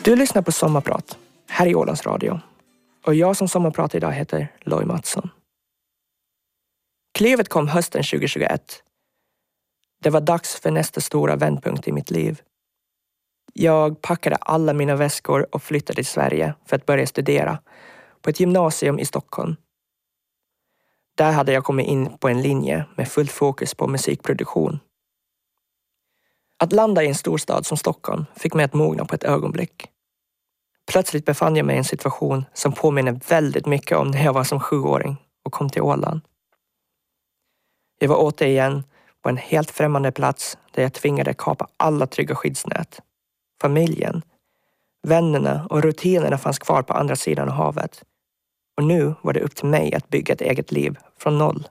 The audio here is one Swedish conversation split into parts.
Du lyssnar på Sommarprat här i Ålands Radio. Och jag som sommarpratar idag heter Loj Mattsson. Klivet kom hösten 2021. Det var dags för nästa stora vändpunkt i mitt liv. Jag packade alla mina väskor och flyttade till Sverige för att börja studera på ett gymnasium i Stockholm. Där hade jag kommit in på en linje med fullt fokus på musikproduktion. Att landa i en storstad som Stockholm fick mig att mogna på ett ögonblick. Plötsligt befann jag mig i en situation som påminner väldigt mycket om när jag var som 7-åring och kom till Åland. Jag var återigen på en helt främmande plats där jag tvingade kapa alla trygga skyddsnät. Familjen, vännerna och rutinerna fanns kvar på andra sidan av havet. Och nu var det upp till mig att bygga ett eget liv från noll.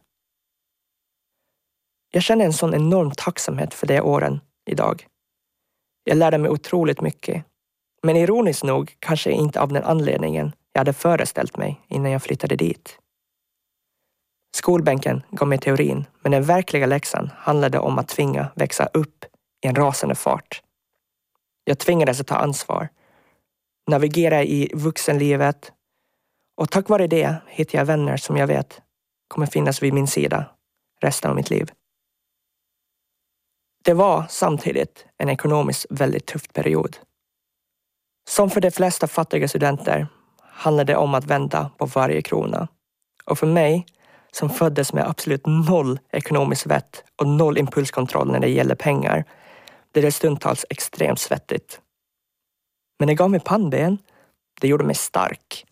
Jag kände en sån enorm tacksamhet för de åren idag. Jag lärde mig otroligt mycket. Men ironiskt nog kanske inte av den anledningen jag hade föreställt mig innan jag flyttade dit. Skolbänken gav mig teorin, men den verkliga läxan handlade om att tvinga växa upp i en rasande fart. Jag tvingades att ta ansvar, navigera i vuxenlivet och tack vare det hittade jag vänner som jag vet kommer finnas vid min sida resten av mitt liv. Det var samtidigt en ekonomiskt väldigt tuff period. Som för de flesta fattiga studenter handlade det om att vända på varje krona. Och för mig, som föddes med absolut noll ekonomisk vett och noll impulskontroll när det gäller pengar, blev det stundtals extremt svettigt. Men det gav mig pannben. Det gjorde mig stark.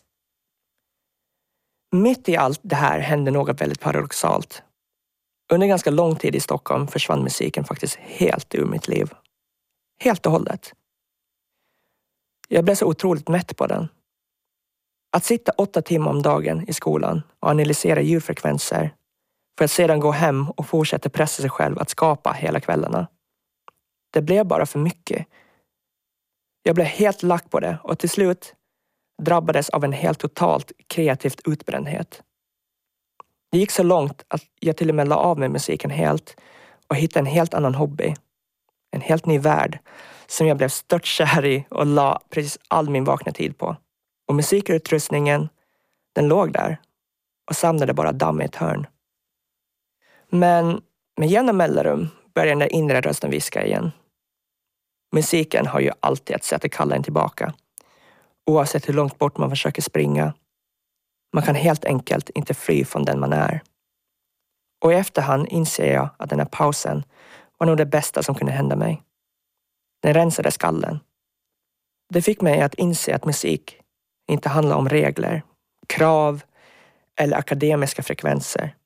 Mitt i allt det här hände något väldigt paradoxalt. Under ganska lång tid i Stockholm försvann musiken faktiskt helt ur mitt liv. Helt och hållet. Jag blev så otroligt mätt på den. Att sitta 8 timmar om dagen i skolan och analysera ljudfrekvenser för att sedan gå hem och fortsätta pressa sig själv att skapa hela kvällarna. Det blev bara för mycket. Jag blev helt lack på det och till slut drabbades av en helt totalt kreativt utbrändhet. Det gick så långt att jag till och med la av med musiken helt och hittade en helt annan hobby. En helt ny värld som jag blev störtkär i och la precis all min vakna tid på. Och musikutrustningen, den låg där och samlade bara damm i ett hörn. Men med jämna mellanrum började den där inre rösten viska igen. Musiken har ju alltid ett sätt att kalla en tillbaka. Oavsett hur långt bort man försöker springa. Man kan helt enkelt inte fly från den man är. Och i efterhand inser jag att den här pausen var nog det bästa som kunde hända mig. Den rensade skallen. Det fick mig att inse att musik inte handlar om regler, krav eller akademiska frekvenser.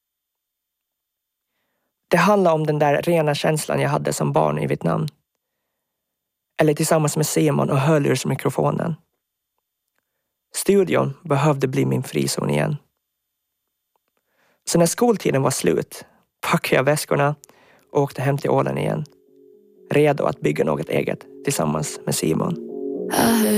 Det handlar om den där rena känslan jag hade som barn i Vietnam. Eller tillsammans med Simon och hörlursmikrofonen. Studion behövde bli min frizon igen. Så när skoltiden var slut packade jag väskorna och åkte hem till Åland igen. Redo att bygga något eget tillsammans med Simon.